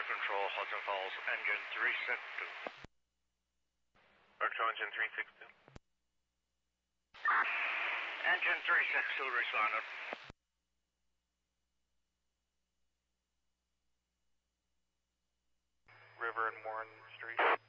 Air Control, Hudson Falls, engine 362. Control, engine 362. Engine 362 responded. River and Warren Street.